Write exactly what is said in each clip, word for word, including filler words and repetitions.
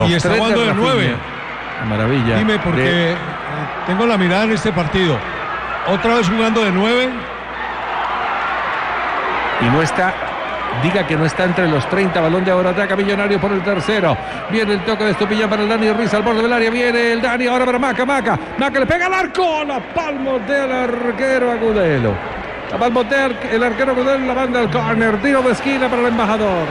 Y está jugando de nueve. Maravilla. Dime, porque de... tengo la mirada en este partido. Otra vez jugando de nueve. Y no está, diga que no está entre los treinta. Balón de oro, ataca Millonarios por el tercero. Viene el toque de Estupiñán para el Dani Ruiz al borde del área. Viene el Dani ahora para Maca, Maca. Maca le pega al arco. La palmotea el arquero Agudelo. La palmotea el arquero Agudelo. La banda al córner. Tiro de esquina para el embajador.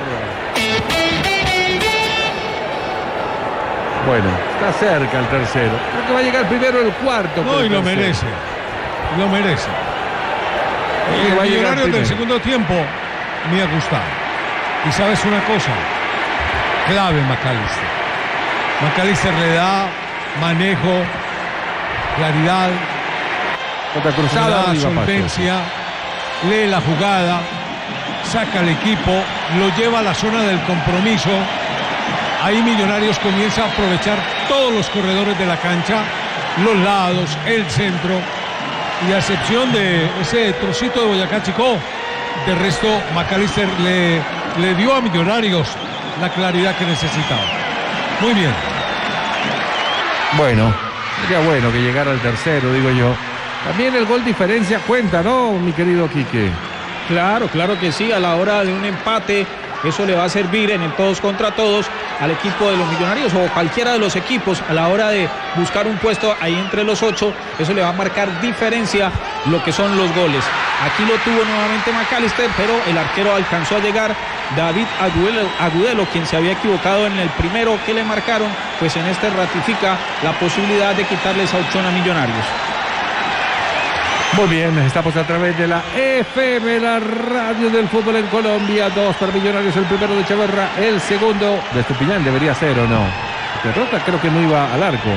Bueno, está cerca el tercero. Creo que va a llegar primero el cuarto. No, y lo merece. Lo merece. El Millonario del segundo tiempo me ha gustado. Y sabes una cosa, clave McAllister. McAllister le da manejo, claridad, otra cruzada, da solvencia, lee la jugada, saca al equipo, lo lleva a la zona del compromiso. Ahí Millonarios comienza a aprovechar todos los corredores de la cancha, los lados, el centro. Y a excepción de ese trocito de Boyacá Chicó, de resto McAllister le, le dio a Millonarios la claridad que necesitaba. Muy bien. Bueno, sería bueno que llegara al tercero, digo yo. También el gol diferencia cuenta, ¿no, mi querido Quique? Claro, claro que sí, a la hora de un empate, eso le va a servir en el todos contra todos al equipo de los Millonarios o cualquiera de los equipos a la hora de buscar un puesto ahí entre los ocho. Eso le va a marcar diferencia lo que son los goles. Aquí lo tuvo nuevamente McAllister, pero el arquero alcanzó a llegar. David Agudelo, Agudelo, quien se había equivocado en el primero que le marcaron, pues en este ratifica la posibilidad de quitarle esa opción a Millonarios. Muy bien, estamos a través de la F M, la radio del fútbol en Colombia. Dos para Millonarios, el primero de Echeverra, el segundo de Estupiñán. Debería ser o no. Derrota creo que no iba al arco.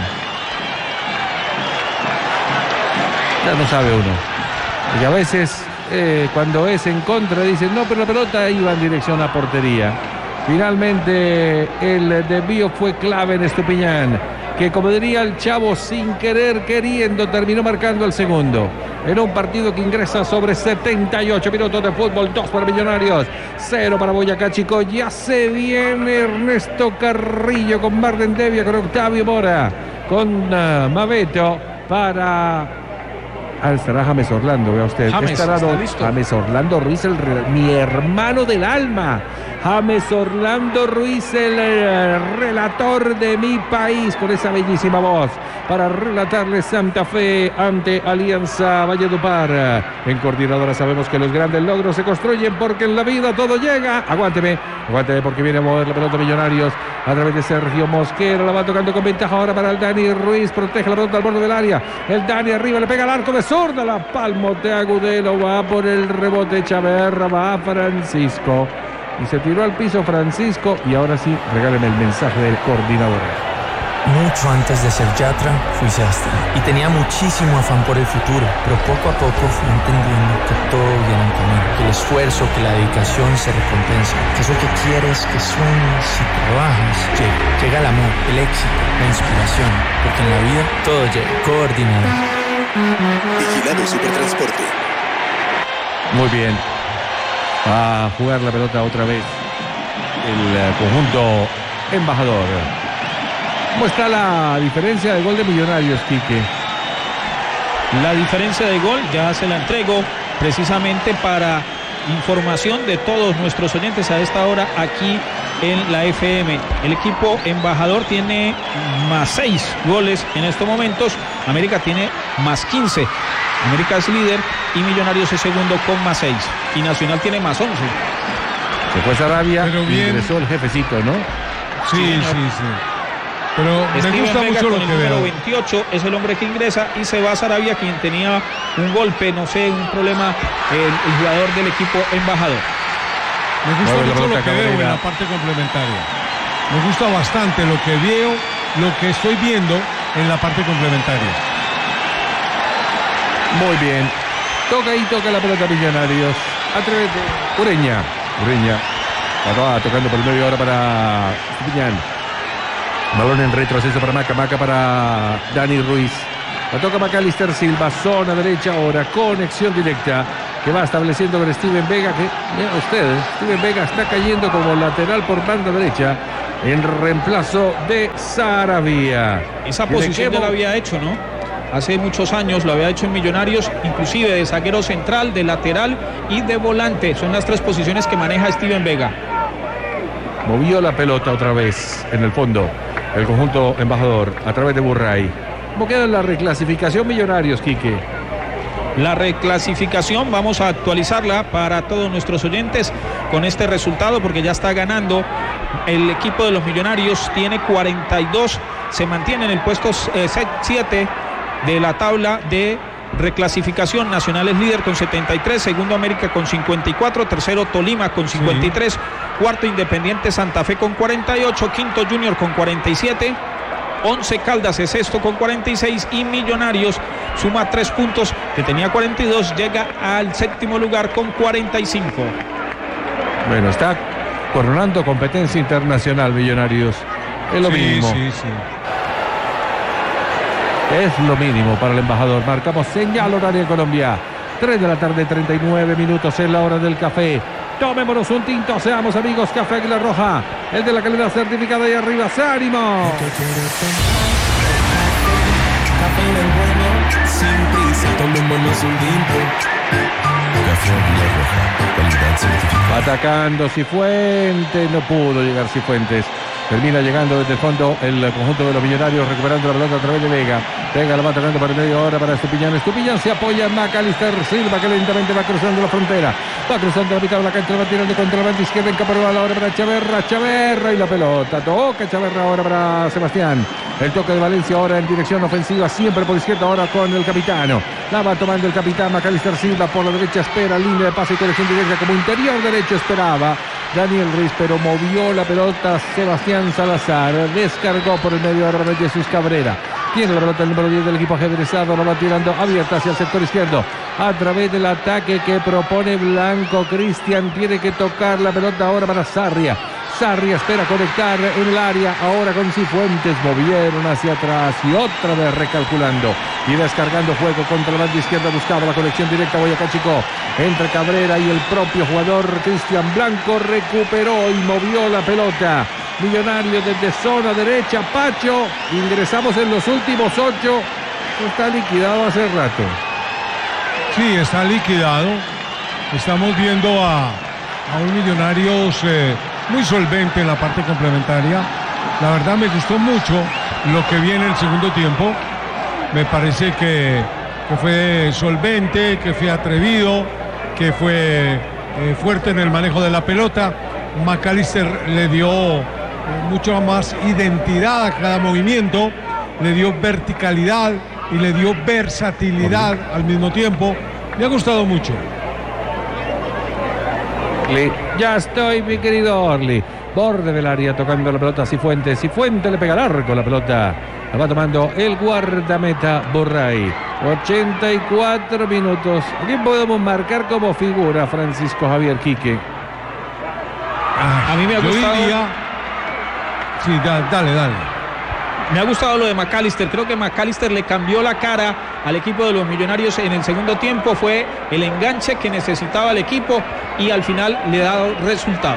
Ya no sabe uno. Y a veces eh, cuando es en contra dicen no, pero la pelota iba en dirección a portería. Finalmente el desvío fue clave en Estupiñán, que como diría el Chavo, sin querer queriendo terminó marcando el segundo. En un partido que ingresa sobre setenta y ocho minutos de fútbol. Dos para Millonarios, cero para Boyacá Chicó. Ya se viene Ernesto Carrillo con Marden Devia, con Octavio Mora, con uh, Maveto para... Ah, estará James Orlando, vea usted. James, estará está don, listo. James Orlando Ruiz, el, mi hermano del alma. James Orlando Ruiz, el eh, relator de mi país, con esa bellísima voz, para relatarle Santa Fe ante Alianza Valledupar. En Coordinadora sabemos que los grandes logros se construyen porque en la vida todo llega. Aguánteme, aguánteme porque viene a mover la pelota Millonarios a través de Sergio Mosquera. La va tocando con ventaja ahora para el Dani Ruiz. Protege la pelota al borde del área. El Dani arriba le pega al arco de zurda. La palmotea Agudelo. Va por el rebote Chaverra. Va Francisco. Y se tiró al piso Francisco. Y ahora sí, regáleme el mensaje del coordinador. Mucho antes de ser yatra, fui sastre y tenía muchísimo afán por el futuro, pero poco a poco fui entendiendo que todo viene en camino, que el esfuerzo, que la dedicación se recompensa, que eso que quieres, que sueñas y trabajas, llega. Llega el amor, el éxito, la inspiración, porque en la vida todo llega. Coordinador. Vigilado Supertransporte. Muy bien. Va a jugar la pelota otra vez el uh, conjunto embajador. ¿Cómo está la diferencia de gol de Millonarios, Quique? La diferencia de gol ya se la entrego precisamente para información de todos nuestros oyentes a esta hora aquí en la F M. El equipo embajador tiene más seis goles en estos momentos. América tiene más quince. América es líder y Millonarios es segundo con más seis. Y Nacional tiene más once. Se fue Sarabia, Pero bien. ingresó el jefecito, ¿no? Sí, sí, sí. sí. Pero Steven me gusta Vega mucho con lo el que número veo. veintiocho es el hombre que ingresa y se va Sarabia, quien tenía un golpe, no sé, un problema, el, el jugador del equipo embajador. Me gusta Mueve la mucho lo pelota que veo en Cabrera. la parte complementaria. Me gusta bastante lo que veo, lo que estoy viendo en la parte complementaria. Muy bien. Toca y toca la pelota Millonarios. Atrévete. Ureña. Ureña. La va tocando por el medio ahora para Estupiñán. Balón en retroceso para Maca. Maca para Dani Ruiz. La toca McAllister Silva. Zona derecha ahora. Conexión directa que va estableciendo con Steven Vega. Que, mira ustedes, Steven Vega está cayendo como lateral por banda derecha. en reemplazo de Saravia. Esa posición ya la había hecho, ¿no? Hace muchos años lo había hecho en Millonarios, inclusive de zaguero central, de lateral y de volante. Son las tres posiciones que maneja Steven Vega. Movió la pelota otra vez en el fondo el conjunto embajador a través de Burray. ¿Cómo queda la reclasificación Millonarios, Quique? La reclasificación vamos a actualizarla para todos nuestros oyentes con este resultado, porque ya está ganando el equipo de los Millonarios, tiene cuarenta y dos, se mantiene en el puesto siete de la tabla de reclasificación. Nacional es líder con setenta y tres, segundo América con cincuenta y cuatro, tercero Tolima con cincuenta y tres, sí. Cuarto Independiente Santa Fe con cuarenta y ocho, quinto Junior con cuarenta y siete, Once Caldas es sexto con cuarenta y seis y Millonarios suma tres puntos, que tenía cuarenta y dos, llega al séptimo lugar con cuarenta y cinco. Bueno, está coronando competencia internacional Millonarios. Es lo sí, mínimo. Sí, sí. Es lo mínimo para el embajador. Marcamos señal horaria en Colombia. tres de la tarde, treinta y nueve minutos en la hora del café. Tomémonos un tinto, seamos amigos. Café Águila Roja, el de la calidad certificada y arriba. ¡Ánimo! Atacando Cifuentes, no pudo llegar Cifuentes. Termina llegando desde el fondo el conjunto de los Millonarios, recuperando la pelota a través de Vega. Vega la va atacando para medio hora para Estupiñán. Estupiñán se apoya en Macalister Silva, que lentamente va cruzando la frontera. Va cruzando la mitad de la cancha, va tirando contra la banda izquierda en Caparral, ahora para Chaverra, Chaverra y la pelota. Toca Chaverra ahora para Sebastián. El toque de Valencia ahora en dirección ofensiva, siempre por izquierda ahora con el capitano. La va tomando el capitán Macalister Silva por la derecha, espera, línea de pase y conexión directa como interior derecho esperaba Daniel Ruiz, pero movió la pelota Sebastián Salazar, descargó por el medio ahora de Jesús Cabrera. Tiene la pelota el número diez del equipo ajedrezado, la va tirando abierta hacia el sector izquierdo a través del ataque que propone Blanco. Cristian tiene que tocar la pelota ahora para Sarria. Sarria espera conectar en el área ahora con Cifuentes, movieron hacia atrás y otra vez recalculando y descargando fuego contra la banda izquierda, buscaba la conexión directa. Boyacá Chico entre Cabrera y el propio jugador Cristian Blanco, recuperó y movió la pelota. Millonarios desde zona derecha, Pacho, ingresamos en los últimos ocho, está liquidado hace rato. Sí, está liquidado. Estamos viendo a, a un Millonarios eh, muy solvente en la parte complementaria. La verdad me gustó mucho lo que viene el segundo tiempo. Me parece que, que fue solvente, que fue atrevido, que fue eh, fuerte en el manejo de la pelota. Macalister le dio eh, mucho más identidad a cada movimiento, le dio verticalidad y le dio versatilidad al mismo tiempo. Me ha gustado mucho. Ya estoy, mi querido Orly. Borde del área tocando la pelota Cifuentes. Cifuentes le pega largo la pelota. La va tomando el guardameta Burray. ochenta y cuatro minutos. Aquí podemos marcar como figura Francisco Javier Quique. Ah, a mí me ha gustado. Diría... Sí, da, dale, dale. Me ha gustado lo de Macalister. Creo que Macalister le cambió la cara al equipo de los Millonarios en el segundo tiempo. Fue el enganche que necesitaba el equipo y al final le ha dado resultado.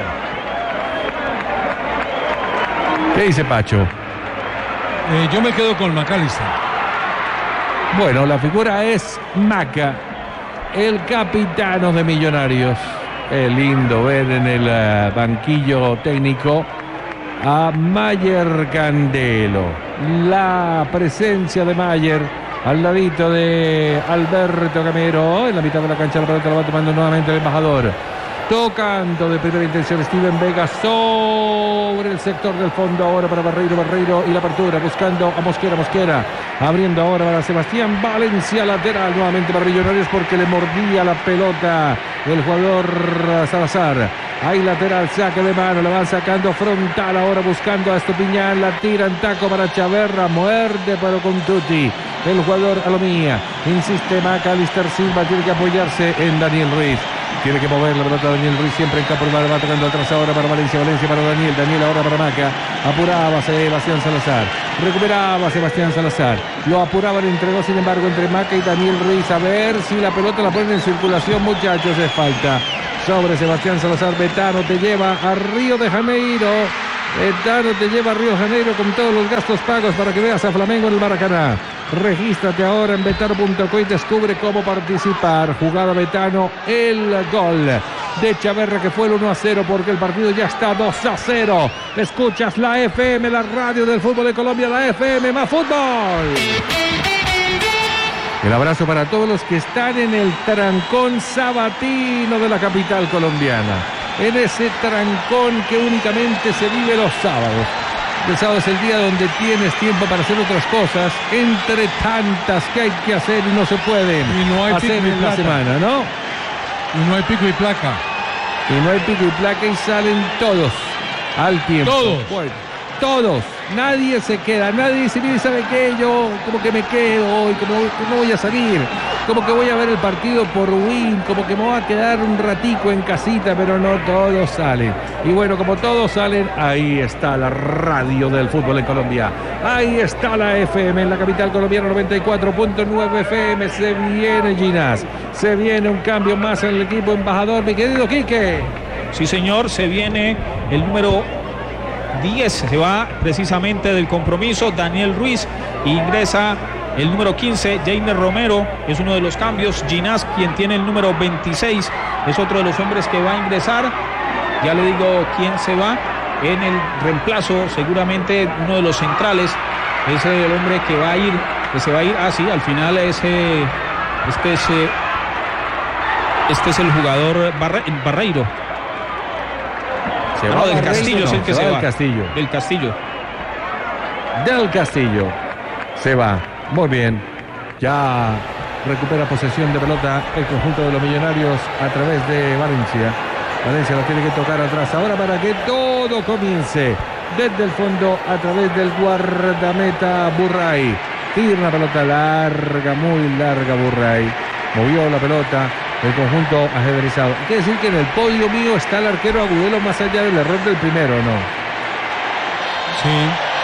¿Qué dice Pacho? Eh, yo me quedo con Macalister. Bueno, la figura es Maca, el capitano de Millonarios. Es lindo ver en el uh, banquillo técnico a Mayer Candelo. La presencia de Mayer al ladito de Alberto Gamero. En la mitad de la cancha la pelota la va tomando nuevamente el embajador. Tocando de primera intención Steven Vega sobre el sector del fondo ahora para Barreiro, Barreiro y la apertura buscando a Mosquera, Mosquera abriendo ahora para Sebastián Valencia, lateral nuevamente para Millonarios porque le mordía la pelota el jugador Salazar. Hay lateral, saque de mano, la van sacando frontal ahora buscando a Estupiñán, la tira en taco para Chaverra, muerde pero con Tutti. El jugador Alomía, insiste Macalister Silva, tiene que apoyarse en Daniel Ruiz. Tiene que mover la pelota Daniel Ruiz siempre en campo, va tocando atrás ahora para Valencia, Valencia para Daniel, Daniel ahora para Maca, apuraba Sebastián Salazar, recuperaba Sebastián Salazar, lo apuraban entre dos, sin embargo, entre Maca y Daniel Ruiz, a ver si la pelota la ponen en circulación, muchachos, es falta sobre Sebastián Salazar. Betano te lleva a Río de Janeiro, Betano te lleva a Río de Janeiro con todos los gastos pagos para que veas a Flamengo en el Maracaná. Regístrate ahora en betano punto co y descubre cómo participar. Jugada Betano, el gol de Chaverra, que fue el uno a cero, porque el partido ya está dos a cero. Escuchas la F M, la radio del fútbol de Colombia, la F M más fútbol. El abrazo para todos los que están en el trancón sabatino de la capital colombiana. En ese trancón que únicamente se vive los sábados. El sábado es el día donde tienes tiempo para hacer otras cosas, entre tantas que hay que hacer y no se pueden y no hay hacer en la semana, ¿no? Y no hay pico y placa. Y no hay pico y placa y salen todos al tiempo. Todos. Bueno, todos. Nadie se queda. Nadie dice, mire, ¿sabe qué? Yo como que me quedo hoy, como que no voy a salir. Como que voy a ver el partido por Win, como que me voy a quedar un ratico en casita, pero no, todos salen. Y bueno, como todos salen, ahí está la radio del fútbol en Colombia. Ahí está la F M en la capital colombiana, noventa y cuatro punto nueve F M. Se viene Ginás, se viene un cambio más en el equipo embajador, mi querido Quique. Sí, señor, se viene el número diez, se va precisamente del compromiso Daniel Ruiz, ingresa el número quince, Jainer Romero, es uno de los cambios. Ginás, quien tiene el número veintiséis, es otro de los hombres que va a ingresar. Ya le digo quién se va en el reemplazo, seguramente uno de los centrales, es el hombre que va a ir, que se va a ir, ah sí, al final ese, este es, este es el jugador Barre, Barreiro. Se ah, va no, del Barreiro, Castillo, no, es el que se se va va. Del Castillo. Del Castillo. Del Castillo. Se va. Muy bien. Ya recupera posesión de pelota el conjunto de los Millonarios a través de Valencia. Valencia lo tiene que tocar atrás ahora para que todo comience desde el fondo a través del guardameta Burray. Tira una pelota larga, muy larga Burray. Movió la pelota el conjunto ajedrezado. Hay que decir que en el podio mío está el arquero Agudelo, más allá del error del primero, ¿no? Sí.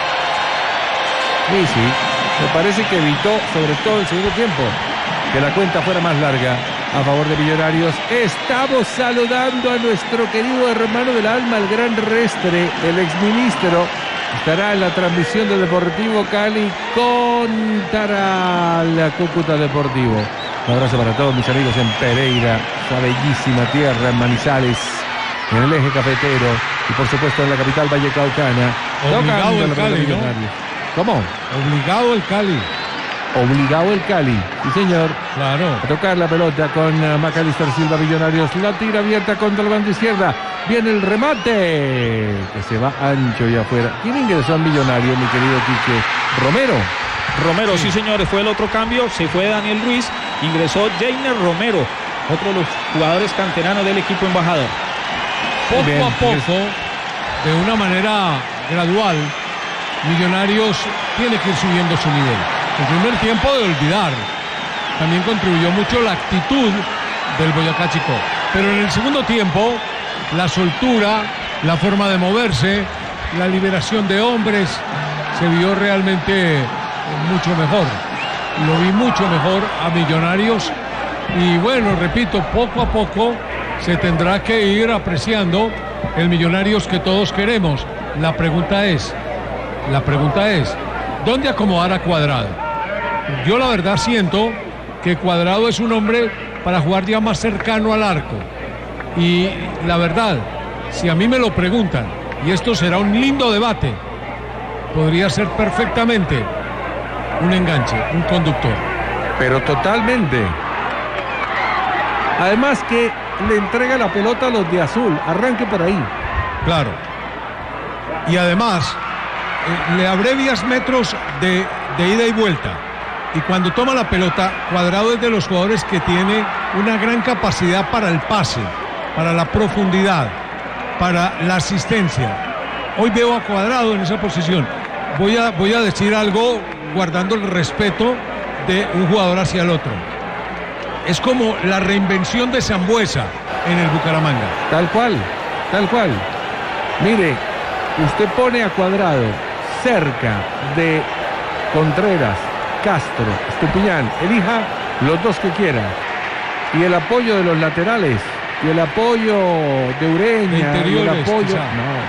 Sí, sí. Me parece que evitó, sobre todo el segundo tiempo, que la cuenta fuera más larga a favor de Millonarios. Estamos saludando a nuestro querido hermano del alma, el gran Restre, el exministro. Estará en la transmisión de Deportivo Cali contra la Cúcuta Deportivo. Un abrazo para todos mis amigos en Pereira, esa bellísima tierra, en Manizales, en el eje cafetero y por supuesto en la capital vallecaucana. Obligado el Cali, ¿no? ¿Cómo? Obligado el Cali. Obligado el Cali, sí señor. Claro. A tocar la pelota con uh, Macalister Silva. Millonarios la tira abierta contra la banda izquierda. Viene el remate, que se va ancho y afuera. ¿Quién ingresó al Millonario, mi querido Quique? Romero. Romero, sí señores, fue el otro cambio. Se fue Daniel Ruiz, ingresó Jainer Romero, otro de los jugadores canteranos del equipo embajador. Poco Bien, a poco, de una manera gradual, Millonarios tiene que ir subiendo su nivel. El primer tiempo, de olvidar, también contribuyó mucho la actitud del Boyacá Chico, pero en el segundo tiempo la soltura, la forma de moverse, la liberación de hombres se vio realmente mucho mejor. Lo vi mucho mejor a Millonarios y bueno, repito, poco a poco se tendrá que ir apreciando el Millonarios que todos queremos. La pregunta es, la pregunta es, ¿dónde acomodar a Cuadrado? Yo la verdad siento que Cuadrado es un hombre para jugar ya más cercano al arco. Y la verdad, si a mí me lo preguntan, y esto será un lindo debate, podría ser perfectamente un enganche, un conductor. Pero totalmente. Además que le entrega la pelota a los de azul. Arranque por ahí. Claro. Y además, eh, le abrevias metros de, de ida y vuelta. Y cuando toma la pelota, Cuadrado es de los jugadores que tiene una gran capacidad para el pase, para la profundidad, para la asistencia. Hoy veo a Cuadrado en esa posición. Voy a, voy a decir algo guardando el respeto de un jugador hacia el otro. Es como la reinvención de Sambuesa en el Bucaramanga. Tal cual, tal cual. Mire, usted pone a Cuadrado cerca de Contreras, Castro, Estupiñán, elija los dos que quiera. Y el apoyo de los laterales, y el apoyo de Ureña, de y el apoyo. quizá. No.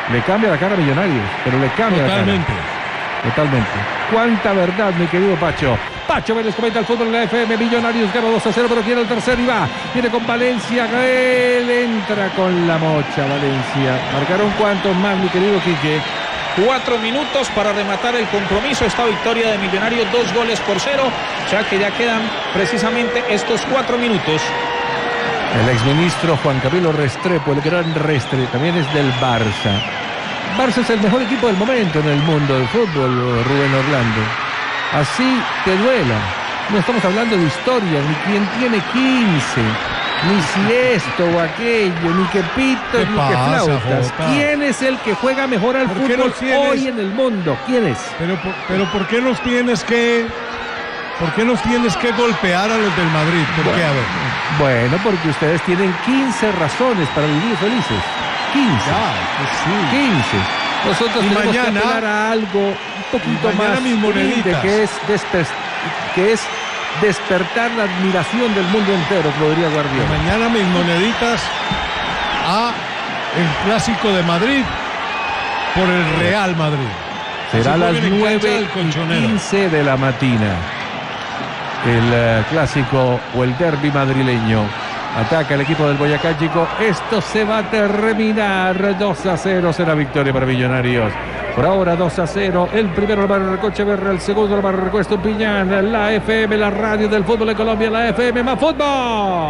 Le cambia la cara a Millonarios, pero le cambia Totalmente. la cara. Totalmente. Cuánta verdad, mi querido Pacho. Pacho Vélez comenta el fútbol en la F M. Millonarios gana dos a cero, pero quiere el tercero y va. Viene con Valencia. Él entra con la mocha, Valencia. ¿Marcaron cuántos más, mi querido Quique? Cuatro minutos para rematar el compromiso. Esta victoria de Millonarios, dos goles por cero. O sea que ya quedan precisamente estos cuatro minutos. El exministro Juan Camilo Restrepo, el gran Restrepo, también es del Barça. Barça es el mejor equipo del momento en el mundo del fútbol, Rubén Orlando. Así te duela. No estamos hablando de historia, ni quién tiene quince, ni si esto o aquello, ni que pito, ni pasa, que flautas. Jota? ¿Quién es el que juega mejor al ¿Por qué fútbol no tienes- hoy en el mundo? ¿Quién es? Pero, por- pero ¿por qué nos tienes que... ¿Por qué nos tienes que golpear a los del Madrid? ¿Por qué? A ver. Bueno, porque ustedes tienen quince razones para vivir felices. quince. Ya, pues sí. quince. Nosotros Y tenemos mañana- que apelar a algo un poquito y mañana más mis humilde, moneditas. que es, desper- que es despertar la admiración del mundo entero, Rodrigo Guardiola. Mañana mis moneditas a el Clásico de Madrid por el Real Madrid. Será a Se las juegan en cancha nueve del y Colchonero. quince de la mañana. El eh, clásico o el derbi madrileño. Ataca el equipo del Boyacá Chico. Esto se va a terminar. dos a cero será victoria para Millonarios. Por ahora dos a cero. El primero lo marcó Echeverri, el segundo lo marcó Estupiñán. La F M, la radio del fútbol de Colombia, la F M más fútbol.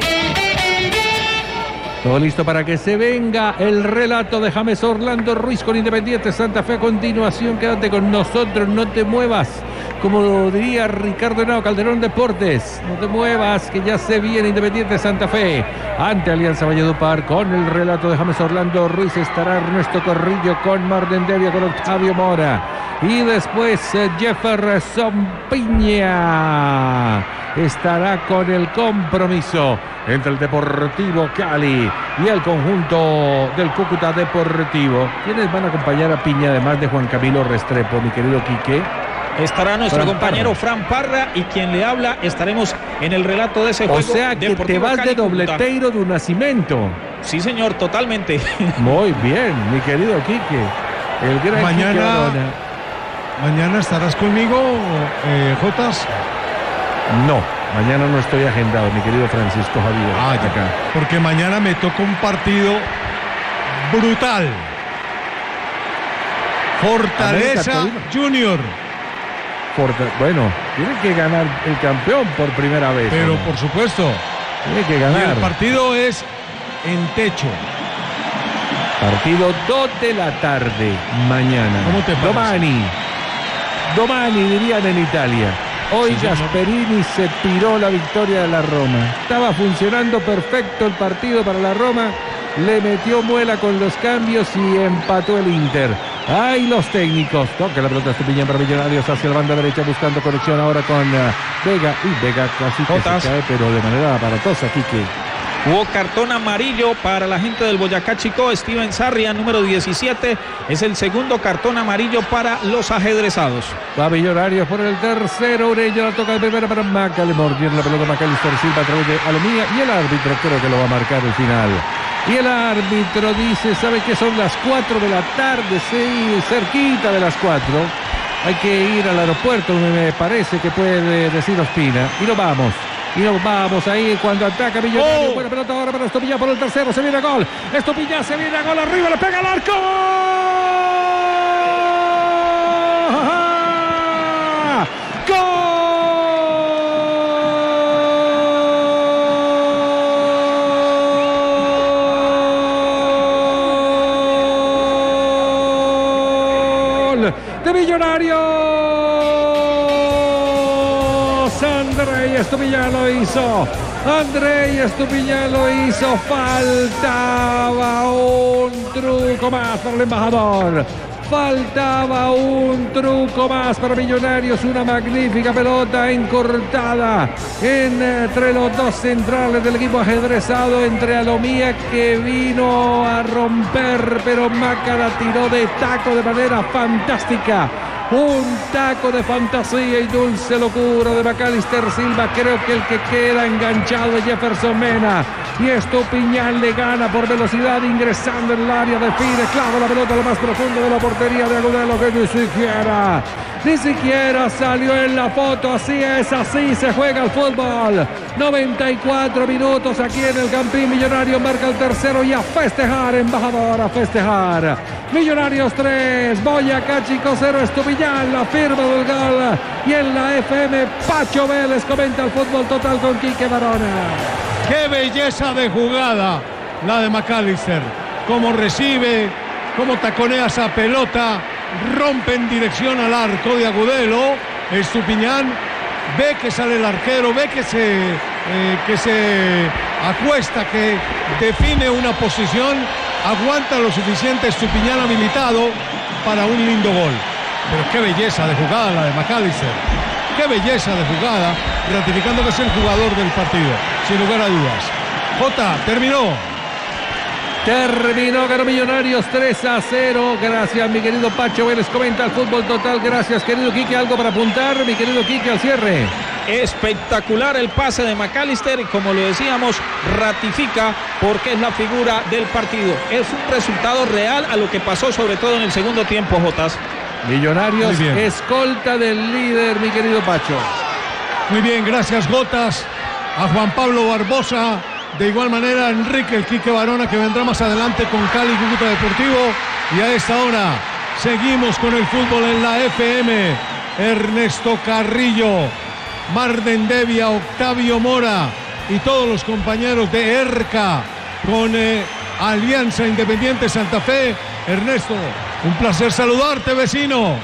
Todo listo para que se venga el relato de James Orlando Ruiz con Independiente Santa Fe. A continuación, quédate con nosotros, no te muevas. Como diría Ricardo Henao Calderón Deportes, no te muevas, que ya se viene Independiente Santa Fe ante Alianza Valledupar. Con el relato de James Orlando Ruiz estará Ernesto Corrillo con Marden Devia, con Octavio Mora. Y después eh, Jefferson Piña estará con el compromiso entre el Deportivo Cali y el conjunto del Cúcuta Deportivo. ¿Quiénes van a acompañar a Piña además de Juan Camilo Restrepo, mi querido Quique? Estará nuestro Fran compañero Parra. Fran Parra y quien le habla estaremos en el relato de ese O juego. sea que te Deportivo vas Cali de Cúcuta. dobleteiro de un nacimiento. Sí, señor, totalmente. Muy bien, mi querido Quique. El gran Mañana- Quique Arona. ¿Mañana estarás conmigo, eh, Jotas? No, mañana no estoy agendado, mi querido Francisco Javier. Ah, ya. Acá. Porque mañana me toca un partido brutal. Fortaleza América Junior. Forta- Bueno, tiene que ganar el campeón por primera vez. Pero ¿no? por supuesto. Tiene que Y ganar. el partido es en techo. Partido dos de la tarde mañana. ¿Cómo te parece? Domani. Domani dirían en Italia. Hoy Sí, señor. Gasperini se tiró la victoria de la Roma. Estaba funcionando perfecto el partido para la Roma. Le metió muela con los cambios y empató el Inter. ¡Ay, los técnicos! Toca la pelota Estupiñán para Millonarios hacia la banda derecha buscando conexión ahora con uh, Vega. Y Vega casi que Jotas. se cae, pero de manera aparatosa, Quique. Hubo cartón amarillo para la gente del Boyacá Chico. Steven Sarria, número diecisiete, es el segundo cartón amarillo para los ajedrezados. Va Millonarios por el tercero. Ureña la toca de primera para Macalemor. Viene la pelota Macalister Silva a través de Alomía. Y el árbitro creo que lo va a marcar el final. Y el árbitro dice, ¿sabe qué? Son las cuatro de la tarde, sí, cerquita de las cuatro. Hay que ir al aeropuerto, me parece que puede decir Ospina. Y nos vamos. Y nos vamos ahí cuando ataca Millonarios. ¡Oh! Buena pelota ahora para Estupiñán por el tercero. Se viene a gol. Estupiñán se viene a gol arriba. Le pega al arco. ¡Gol de Millonarios! Andrei Estupiñán lo hizo. Andrei Estupiñán lo hizo. Faltaba un truco más para el embajador. Faltaba un truco más para Millonarios. Una magnífica pelota encortada entre los dos centrales del equipo ajedrezado. Entre Alomía, que vino a romper, pero Maca la tiró de taco de manera fantástica. Un taco de fantasía y dulce locura de Macalister Silva. Creo que el que queda enganchado es Jefferson Mena. y Estupiñán le gana por velocidad ingresando en el área, define, clava la pelota a lo más profundo de la portería de Agudelo, que ni siquiera Ni siquiera salió en la foto. Así es, así se juega el fútbol. noventa y cuatro minutos aquí en el Campín. Millonario marca el tercero y a festejar, embajador, a festejar. Millonarios tres, Boyacá Chico cero, Estupiñán, la firma del gol. Y en la F M, Pacho Vélez comenta el fútbol total con Quique Barona. ¡Qué belleza de jugada la de McAllister! Cómo recibe, cómo taconea esa pelota, rompe en dirección al arco de Agudelo. Estupiñán ve que sale el arquero, ve que se, eh, que se acuesta, que define una posición, aguanta lo suficiente Estupiñán habilitado para un lindo gol. Pero qué belleza de jugada la de McAllister. Qué belleza de jugada, ratificando que es el jugador del partido, sin lugar a dudas. Jota, terminó. Terminó, ganó Millonarios tres a cero. Gracias, mi querido Pacho Vélez. Comenta el fútbol total. Gracias, querido Quique. ¿Algo para apuntar, mi querido Quique, al cierre? Espectacular el pase de McAllister y, como lo decíamos, ratifica porque es la figura del partido. Es un resultado real a lo que pasó, sobre todo en el segundo tiempo, Jotas. Millonarios, escolta del líder, mi querido Pacho. Muy bien, gracias, Gotas. A Juan Pablo Barbosa. De igual manera, Enrique el Quique Barona, que vendrá más adelante con Cali Cúcuta Deportivo. Y a esta hora seguimos con el fútbol en la F M. Ernesto Carrillo, Marden Devia, Octavio Mora y todos los compañeros de ERCA con eh, Alianza Independiente Santa Fe. Ernesto, un placer saludarte, vecino.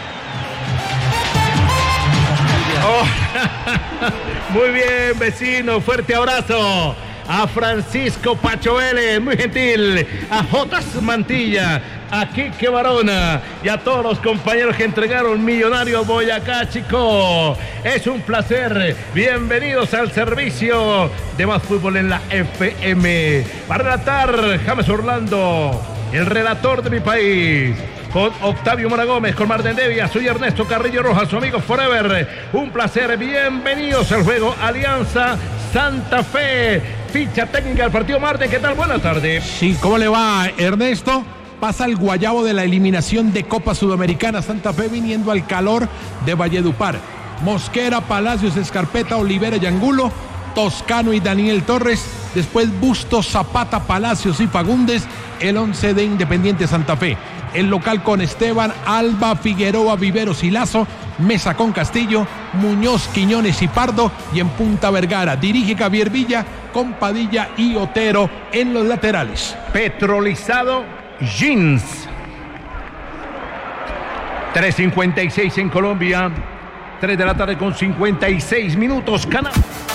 Oh, muy bien, vecino, fuerte abrazo. A Francisco Pacho Vélez, muy gentil, a Jotas Mantilla, a Quique Barona y a todos los compañeros que entregaron Millonarios Boyacá Chico. Es un placer, bienvenidos al servicio de Más Fútbol en la F M. Para relatar, James Orlando, el relator de mi país, con Octavio Mora Gómez, con Marden Devia, soy Ernesto Carrillo Rojas, su amigo Forever. Un placer, bienvenidos al juego Alianza Santa Fe. Ficha técnica del partido. Marden, ¿qué tal? Buenas tardes. Sí, ¿cómo le va, Ernesto? Pasa el guayabo de la eliminación de Copa Sudamericana. Santa Fe viniendo al calor de Valledupar. Mosquera, Palacios, Escarpeta, Olivera y Angulo, Toscano y Daniel Torres. Después Bustos, Zapata, Palacios y Fagundes. El once de Independiente Santa Fe. El local con Esteban, Alba, Figueroa, Viveros y Lazo. Mesa con Castillo, Muñoz, Quiñones y Pardo. Y en punta Vergara dirige Javier Villa con Padilla y Otero en los laterales. Petrolizado Jeans. tres cincuenta y seis en Colombia. tres de la tarde con cincuenta y seis minutos. Canal.